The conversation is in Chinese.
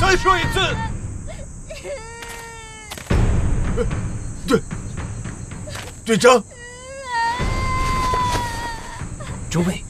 再说一次。队长， 周卫，